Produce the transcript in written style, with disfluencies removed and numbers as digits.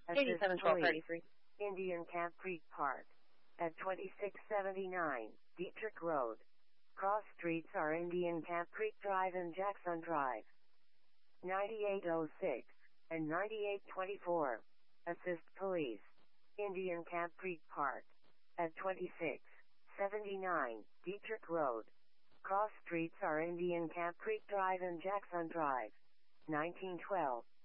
Assist 871233. Indian Camp Creek Park. At 2679 Dietrich Road. Cross streets are Indian Camp Creek Drive and Jackson Drive. 9806 and 9824. Assist Police. Indian Camp Creek Park. At 2679 Dietrich Road. Cross streets are Indian Camp Creek Drive and Jackson Drive. 1912.